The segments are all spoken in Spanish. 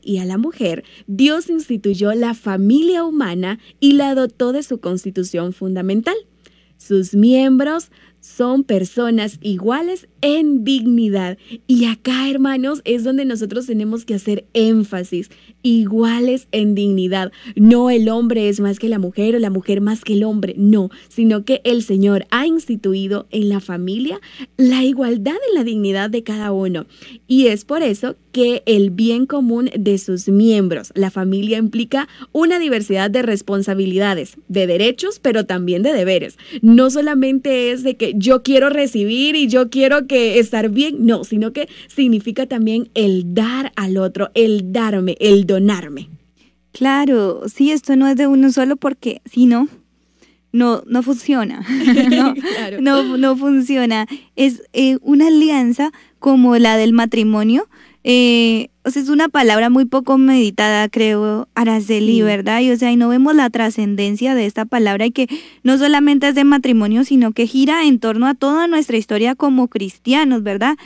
y a la mujer, Dios instituyó la familia humana y la dotó de su constitución fundamental. Sus miembros son personas iguales en dignidad. Y acá, hermanos, es donde nosotros tenemos que hacer énfasis. Iguales en dignidad. No el hombre es más que la mujer o la mujer más que el hombre. No, sino que el Señor ha instituido en la familia la igualdad en la dignidad de cada uno. Y es por eso que el bien común de sus miembros, la familia, implica una diversidad de responsabilidades, de derechos, pero también de deberes. No solamente es de que yo quiero recibir y yo quiero que estar bien, no, sino que significa también el dar al otro, el darme, el donarme. Claro, sí, esto no es de uno solo porque si no funciona. Claro. No funciona. Es una alianza como la del matrimonio. O sea, es una palabra muy poco meditada, creo, Araceli, Sí. ¿verdad? Y no vemos la trascendencia de esta palabra y que no solamente es de matrimonio, sino que gira en torno a toda nuestra historia como cristianos, ¿verdad?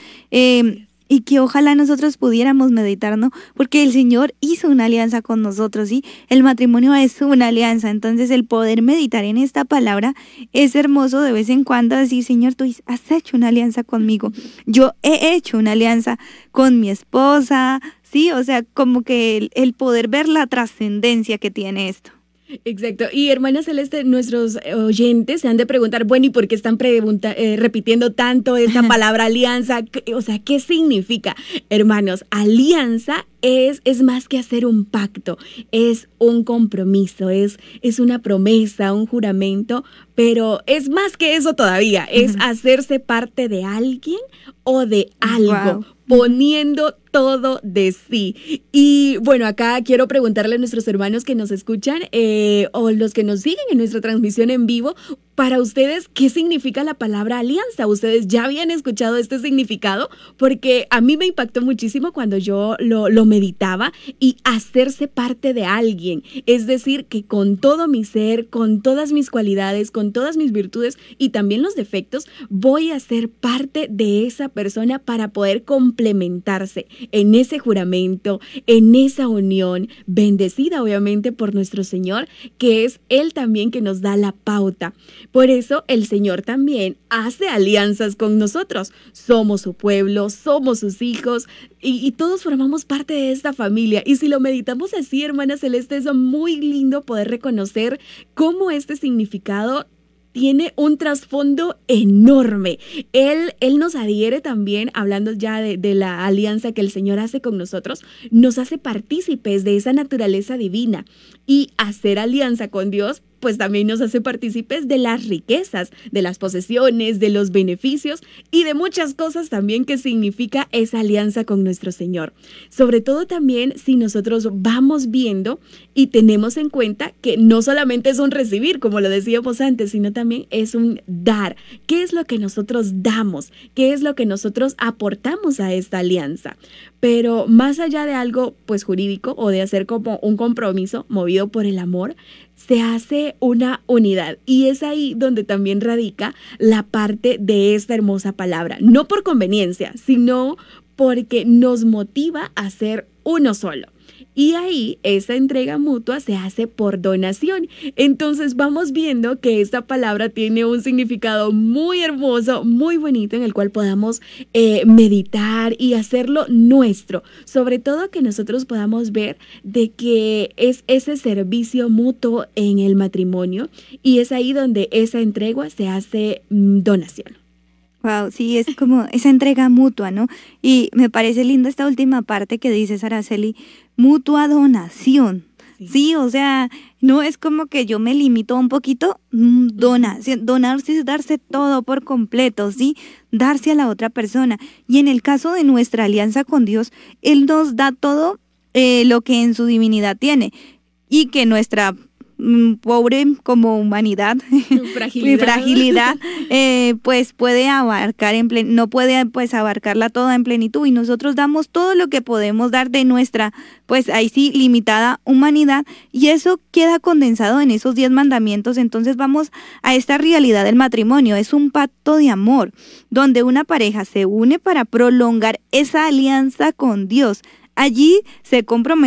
Y que ojalá nosotros pudiéramos meditar, ¿no? Porque el Señor hizo una alianza con nosotros, ¿sí? El matrimonio es una alianza, entonces el poder meditar en esta palabra es hermoso de vez en cuando decir, Señor, tú has hecho una alianza conmigo, yo he hecho una alianza con mi esposa, ¿sí? O sea, como que el poder ver la trascendencia que tiene esto. Exacto. Y hermana Celeste, nuestros oyentes se han de preguntar, bueno, ¿y por qué están repitiendo tanto esta palabra alianza? O sea, ¿qué significa? Hermanos, alianza es más que hacer un pacto, es un compromiso, es una promesa, un juramento, pero es más que eso todavía, es hacerse parte de alguien o de algo. Wow. Poniendo todo de sí. Y bueno, acá quiero preguntarle a nuestros hermanos que nos escuchan o los que nos siguen en nuestra transmisión en vivo, para ustedes, ¿qué significa la palabra alianza? ¿Ustedes ya habían escuchado este significado? Porque a mí me impactó muchísimo cuando yo lo meditaba, y hacerse parte de alguien. Es decir, que con todo mi ser, con todas mis cualidades, con todas mis virtudes y también los defectos, voy a ser parte de esa persona para poder complementarse en ese juramento, en esa unión, bendecida obviamente por nuestro Señor, que es Él también que nos da la pauta. Por eso el Señor también hace alianzas con nosotros. Somos su pueblo, somos sus hijos y todos formamos parte de esta familia. Y si lo meditamos así, hermana Celeste, es muy lindo poder reconocer cómo este significado tiene un trasfondo enorme. Él nos adhiere también, hablando ya de la alianza que el Señor hace con nosotros, nos hace partícipes de esa naturaleza divina. Y hacer alianza con Dios, pues también nos hace partícipes de las riquezas, de las posesiones, de los beneficios y de muchas cosas también que significa esa alianza con nuestro Señor. Sobre todo también si nosotros vamos viendo y tenemos en cuenta que no solamente es un recibir, como lo decíamos antes, sino también es un dar. ¿Qué es lo que nosotros damos? ¿Qué es lo que nosotros aportamos a esta alianza? Pero más allá de algo pues jurídico o de hacer como un compromiso movido por el amor, se hace una unidad, y es ahí donde también radica la parte de esta hermosa palabra, no por conveniencia, sino porque nos motiva a ser uno solo. Y ahí esa entrega mutua se hace por donación. Entonces vamos viendo que esta palabra tiene un significado muy hermoso, muy bonito, en el cual podamos meditar y hacerlo nuestro. Sobre todo que nosotros podamos ver de que es ese servicio mutuo en el matrimonio, y es ahí donde esa entrega se hace donación. Wow, sí, es como esa entrega mutua, ¿no? Y me parece linda esta última parte que dices, Araceli, mutua donación. Sí, o sea, no es como que yo me limito un poquito, donarse es darse todo por completo, ¿sí? Darse a la otra persona. Y en el caso de nuestra alianza con Dios, Él nos da todo lo que en su divinidad tiene, y que nuestra pobre como humanidad, mi fragilidad, pues puede abarcar no puede pues abarcarla toda en plenitud, y nosotros damos todo lo que podemos dar de nuestra, pues ahí sí, limitada humanidad, y eso queda condensado en esos 10 mandamientos. Entonces vamos a esta realidad del matrimonio, es un pacto de amor, donde una pareja se une para prolongar esa alianza con Dios. Allí se compromete